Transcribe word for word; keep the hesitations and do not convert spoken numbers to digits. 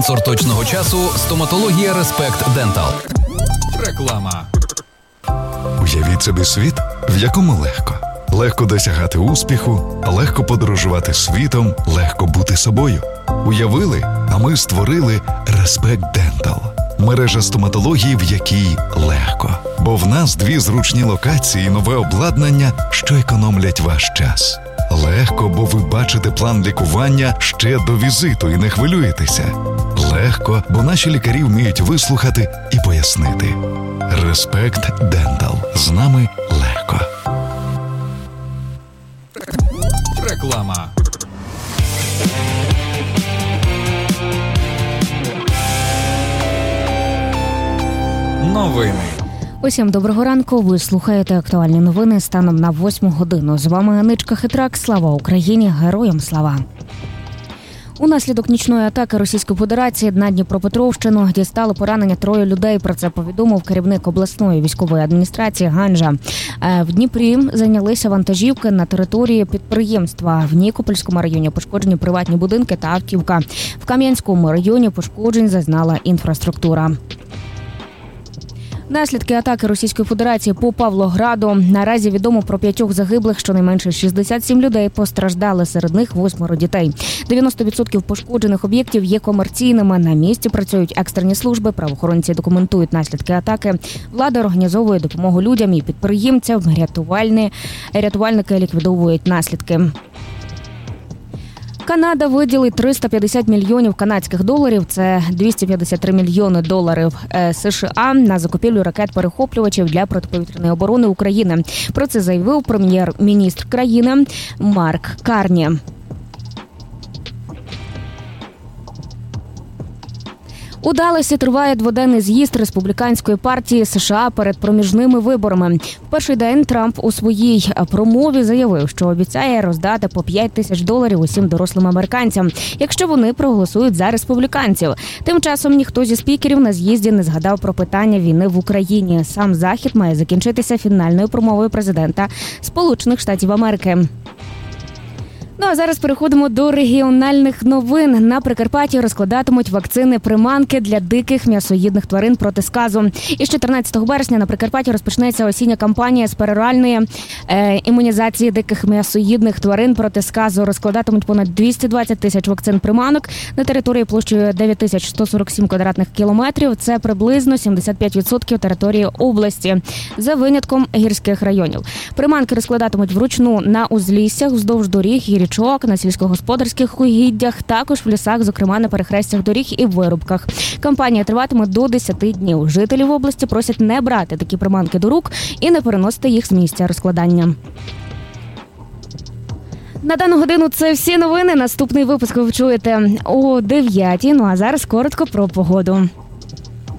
Спонсор точного часу – стоматологія Респект Дентал. Реклама. Уявіть собі світ, в якому легко. Легко досягати успіху, легко подорожувати світом, легко бути собою. Уявили, а ми створили Респект Дентал. Мережа стоматології, в якій легко. Бо в нас дві зручні локації і нове обладнання, що економлять ваш час. Легко, бо ви бачите план лікування ще до візиту і не хвилюєтеся. Легко, бо наші лікарі вміють вислухати і пояснити. Респект Дентал. З нами легко. Реклама. Новини. Усім доброго ранку. Ви слухаєте актуальні новини станом на восьму годину. З вами Аничка Хитрак. Слава Україні! Героям слава! Унаслідок нічної атаки Російської Федерації на Дніпропетровщину дістало поранення троє людей. Про це повідомив керівник обласної військової адміністрації Ганжа. В Дніпрі зайнялися вантажівки на території підприємства. В Нікопольському районі пошкоджені приватні будинки та автівка. В Кам'янському районі пошкоджень зазнала інфраструктура. Наслідки атаки Російської Федерації по Павлограду. Наразі відомо про п'ятьох загиблих, щонайменше шістдесят сім людей постраждали, серед них восьмеро дітей. дев'яносто відсотків пошкоджених об'єктів є комерційними. На місці працюють екстрені служби, правоохоронці документують наслідки атаки. Влада організовує допомогу людям і підприємцям, рятувальні, рятувальники ліквідовують наслідки. Канада виділить триста п'ятдесят мільйонів канадських доларів, це двісті п'ятдесят три мільйони доларів США, на закупівлю ракет-перехоплювачів для протиповітряної оборони України. Про це заявив прем'єр-міністр країни Марк Карні. У Далласі триває дводенний з'їзд республіканської партії США перед проміжними виборами. В перший день Трамп у своїй промові заявив, що обіцяє роздати по п'ять тисяч доларів усім дорослим американцям, якщо вони проголосують за республіканців. Тим часом ніхто зі спікерів на з'їзді не згадав про питання війни в Україні. Сам захід має закінчитися фінальною промовою президента Сполучених Штатів Америки. Ну а зараз переходимо до регіональних новин. На Прикарпатті розкладатимуть вакцини-приманки для диких м'ясоїдних тварин проти сказу. Із чотирнадцятого березня на Прикарпатті розпочнеться осіння кампанія з пероральної е, імунізації диких м'ясоїдних тварин проти сказу. Розкладатимуть понад двісті двадцять тисяч вакцин-приманок на території площею дев'ять тисяч сто сорок сім квадратних кілометрів. Це приблизно сімдесят п'ять відсотків території області, за винятком гірських районів. Приманки розкладатимуть вручну на узліссях, вздовж доріг і річок, на сільськогосподарських угіддях, також в лісах, зокрема на перехрестях доріг і вирубках. Кампанія триватиме до десяти днів. Жителів області просять не брати такі приманки до рук і не переносити їх з місця розкладання. На дану годину це всі новини. Наступний випуск ви чуєте о дев'ятій. Ну а зараз коротко про погоду.